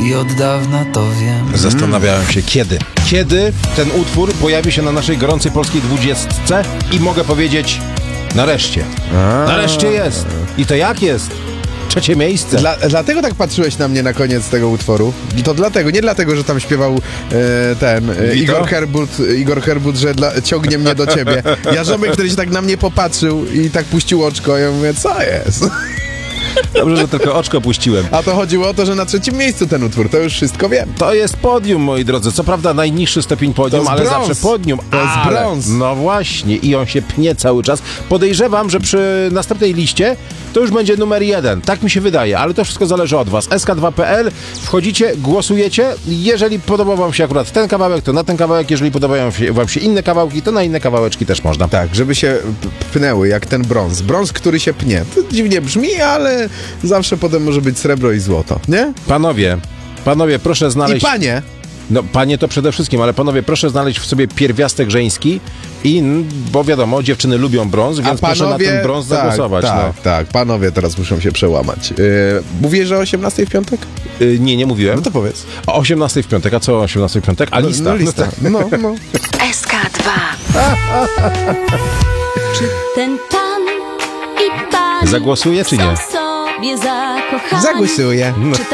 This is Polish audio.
i od dawna to wiem. Zastanawiałem się, kiedy ten utwór pojawi się na naszej gorącej polskiej 20 i mogę powiedzieć, nareszcie. Nareszcie jest. I to jak jest? Trzecie miejsce. Dlatego tak patrzyłeś na mnie na koniec tego utworu? To dlatego, nie dlatego, że tam śpiewał Igor Herbut, że ciągnie mnie do ciebie. Ja żomek, który się tak na mnie popatrzył i tak puścił oczko, ja mówię, co jest? Dobrze, że tylko oczko puściłem. A to chodziło o to, że na trzecim miejscu ten utwór, to już wszystko wiem. To jest podium, moi drodzy. Co prawda najniższy stopień podium, ale brąz. zawsze podium. To jest brąz. No właśnie, i on się pnie cały czas. Podejrzewam, że przy następnej liście to już będzie numer 1. Tak mi się wydaje, ale to wszystko zależy od was. sk2.pl, wchodzicie, głosujecie. Jeżeli podobał wam się akurat ten kawałek, to na ten kawałek. Jeżeli podobają wam się inne kawałki, to na inne kawałeczki też można. Tak, żeby się pnęły jak ten brąz. Brąz, który się pnie. To dziwnie brzmi, ale zawsze potem może być srebro i złoto, nie? Panowie, proszę znaleźć... I panie! No, panie to przede wszystkim, ale panowie, proszę znaleźć w sobie pierwiastek żeński bo wiadomo, dziewczyny lubią brąz, więc panowie, proszę na ten brąz zagłosować. Tak, panowie teraz muszą się przełamać. Mówię, że o 18 w piątek? Nie mówiłem. No to powiedz. O 18 w piątek, a co o 18 w piątek? A lista. No, lista. No. SK2. Czy ten pan i pani Zagłosuje, czy nie? są sobie zakochani? Zagłosuję. Czy